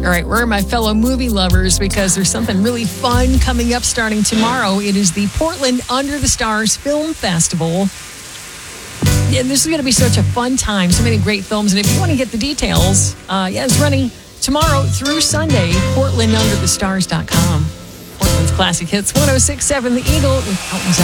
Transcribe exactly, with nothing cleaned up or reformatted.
All right, where are my fellow movie lovers? Because there's something really fun coming up starting tomorrow. It is the Portland Under the Stars Film Festival. Yeah, this is going to be such a fun time. So many great films. And if you want to get the details, uh, yeah, it's running tomorrow through Sunday, portland under the stars dot com. Portland's Classic Hits, one oh six point seven The Eagle with Elton John.